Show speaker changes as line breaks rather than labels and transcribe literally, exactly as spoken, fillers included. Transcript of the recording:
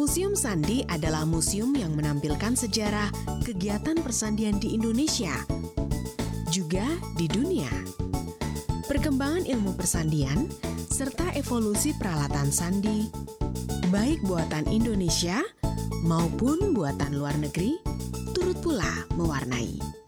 Museum Sandi adalah museum yang menampilkan sejarah kegiatan persandian di Indonesia, juga di dunia. Perkembangan ilmu persandian, serta evolusi peralatan sandi, baik buatan Indonesia maupun buatan luar negeri, turut pula mewarnai